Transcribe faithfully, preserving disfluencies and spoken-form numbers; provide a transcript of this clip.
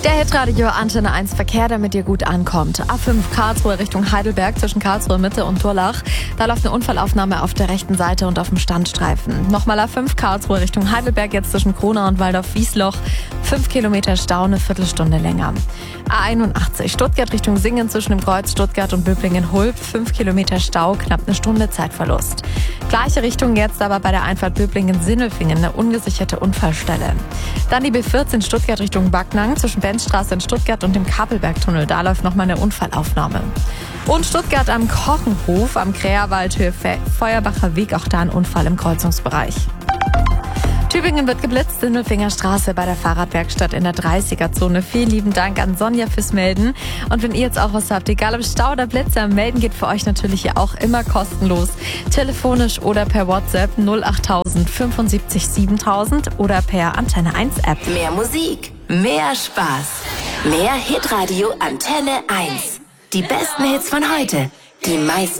Der Hitradio Antenne eins Verkehr, damit ihr gut ankommt. A fünf Karlsruhe Richtung Heidelberg zwischen Karlsruhe Mitte und Durlach. Da läuft eine Unfallaufnahme auf der rechten Seite und auf dem Standstreifen. Nochmal A fünf Karlsruhe Richtung Heidelberg, jetzt zwischen Kronau und Waldorf-Wiesloch. Fünf Kilometer Stau, eine Viertelstunde länger. A einundachtzig Stuttgart Richtung Singen zwischen dem Kreuz Stuttgart und Böblingen-Hulb. Fünf Kilometer Stau, knapp eine Stunde Zeitverlust. Gleiche Richtung jetzt aber bei der Einfahrt Böblingen-Sindelfingen, eine ungesicherte Unfallstelle. Dann die B vierzehn Stuttgart Richtung Backnang zwischen Benzstraße in Stuttgart und dem Kapelbergtunnel. Da läuft nochmal eine Unfallaufnahme. Und Stuttgart am Kochenhof, am Kräherwaldhöhe Feuerbacher Weg, auch da ein Unfall im Kreuzungsbereich. Tübingen wird geblitzt, Sindelfinger Straße bei der Fahrradwerkstatt in der dreißiger-Zone. Vielen lieben Dank an Sonja fürs Melden. Und wenn ihr jetzt auch was habt, egal ob Stau oder Blitzer, melden geht für euch natürlich hier auch immer kostenlos. Telefonisch oder per WhatsApp null achttausend fünfundsiebzig siebentausend oder per Antenne eins App. Mehr Musik, mehr Spaß, mehr Hitradio Antenne eins. Die besten Hits von heute, die meisten